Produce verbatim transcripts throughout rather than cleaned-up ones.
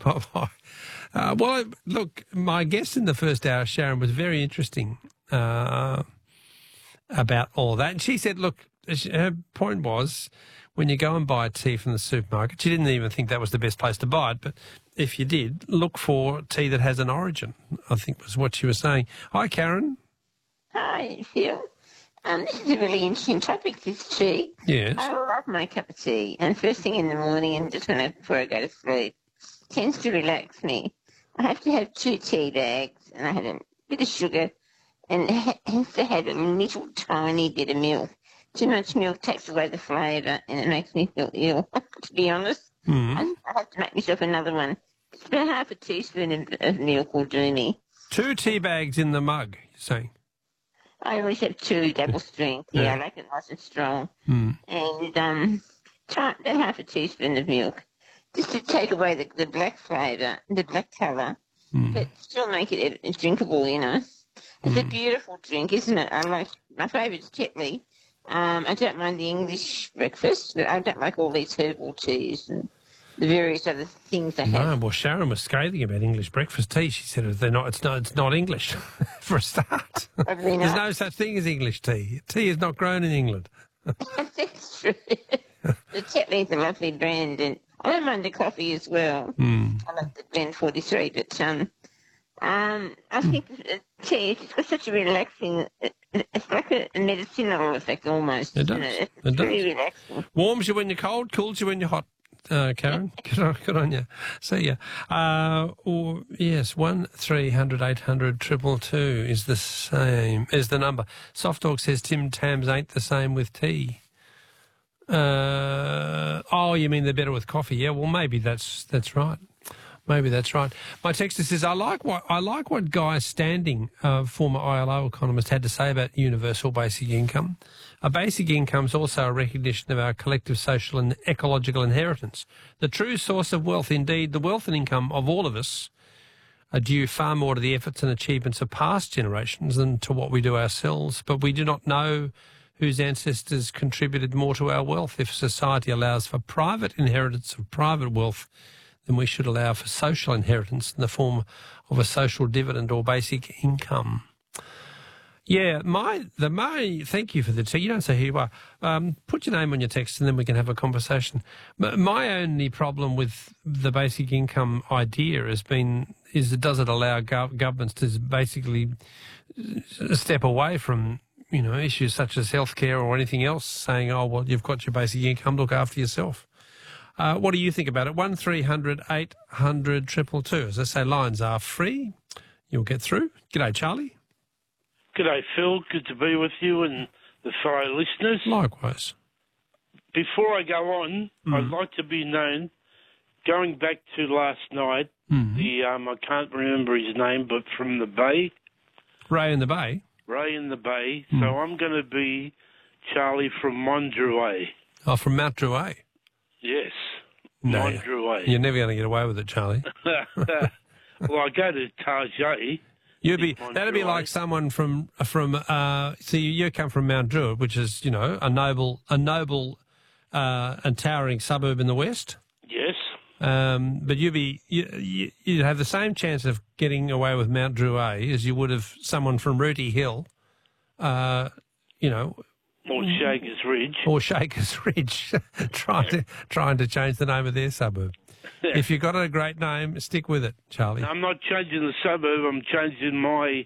Bye-bye. Uh, well, look, my guest in the first hour, Sharon, was very interesting uh, about all that. And she said, look, her point was when you go and buy tea from the supermarket, she didn't even think that was the best place to buy it, but if you did, look for tea that has an origin, I think was what she was saying. Hi, Karen. Hi, Phil. Um, this is a really interesting topic, this tea. Yes. I love my cup of tea, and first thing in the morning and just when I, before I go to sleep, tends to relax me. I have to have two tea bags, and I have a bit of sugar, and it has to have a little tiny bit of milk. Too much milk takes away the flavour, and it makes me feel ill, to be honest. Mm. I, I have to make myself another one. It's about half a teaspoon of, of milk will do me. Two tea bags in the mug, you're saying? I always have two double strength. Yeah, Yeah. I like it nice and strong. Mm. And um, try about half a teaspoon of milk, just to take away the, the black flavour, the black colour, Mm. but still make it uh, drinkable, you know. It's a beautiful drink, isn't it? I like, my favourite's Tetley. Um, I don't mind the English breakfast, but I don't like all these herbal teas and the various other things they No, have. well, Sharon was scathing about English breakfast tea. She said they're not, it's not, it's not English, for a start. Probably There's not. no such thing as English tea. Tea is not grown in England. That's true. The Tetley's a lovely brand, and I don't mind the coffee as well. Mm. I like the blend forty-three, but um, um, I think uh, tea, it's got such a relaxing, it, it's like a medicinal effect almost. It does. isn't It's It does. very relaxing. Warms you when you're cold, cools you when you're hot. Uh, Karen, good on, good on you. See ya. Uh, or yes, one three hundred eight hundred triple two is the same is the number. Soft Dog says Tim Tams ain't the same with tea. Uh, oh, you mean they're better with coffee? Yeah, well, maybe that's that's right. Maybe that's right. My texter says I like what I like what Guy Standing, uh, former I L O economist, had to say about universal basic income. A basic income is also a recognition of our collective social and ecological inheritance. The true source of wealth, indeed, the wealth and income of all of us, are due far more to the efforts and achievements of past generations than to what we do ourselves. But we do not know whose ancestors contributed more to our wealth. If society allows for private inheritance of private wealth, then we should allow for social inheritance in the form of a social dividend or basic income. Yeah, my the my thank you for the text. You don't say who you are. Um, put your name on your text and then we can have a conversation. M- My only problem with the basic income idea has been is it does it allow gov- governments to basically step away from, you know, issues such as healthcare or anything else, saying, oh, well, you've got your basic income, look after yourself. Uh, what do you think about it? One three hundred eight hundred triple two. As I say, lines are free. You'll get through. G'day, Charlie. G'day, Phil. Good to be with you and the fellow listeners. Likewise. Before I go on, Mm. I'd like to be known, going back to last night, Mm. the um, I can't remember his name, but from the Bay, Ray in the Bay. Ray in the Bay. Mm. So I'm going to be Charlie from Mondruay. Oh, from Mount Druitt. Yes, No, Mondruay. You're never going to get away with it, Charlie. Well, I go to Tarjay. You'd be Mount that'd be Druitt. like someone from from uh see you come from Mount Druitt, which is, you know, a noble a noble uh and towering suburb in the west. Yes. Um, but you'd be you, you you'd have the same chance of getting away with Mount Druitt as you would have someone from Rooty Hill, uh, you know, Or Shakers Ridge. or Shakers Ridge, trying to trying to change the name of their suburb. If you've got a great name, stick with it, Charlie. I'm not changing the suburb. I'm changing my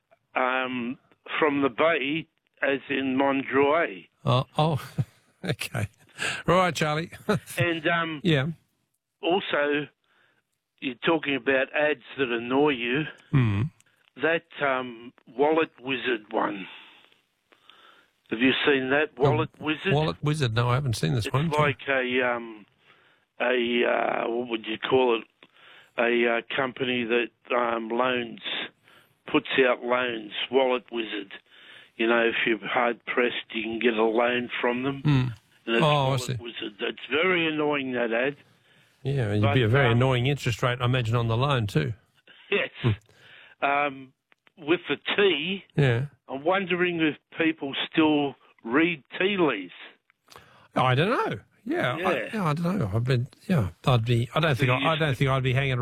um, from the Bay, as in Mondruay. Oh, oh, okay. Right, Charlie. And um, Yeah. also, you're talking about ads that annoy you. Mm. That um, Wallet Wizard one. Have you seen that Wallet Wizard? Wallet Wizard. No, I haven't seen this It's one. like a um, a uh, what would you call it? A uh, company that um, loans, puts out loans. Wallet Wizard. You know, if you're hard pressed, you can get a loan from them. Mm. And it's Oh, I Wallet see. Wizard. That's very annoying, that ad. Yeah, it'd But, be a very um, annoying interest rate, I imagine, on the loan too. Yes. Um, with the tea, Yeah. I'm wondering if people still read tea leaves. I don't know. Yeah, I, Yeah. yeah, I don't know. I've been, yeah, I'd be. I don't think. I, I don't think I'd be hanging around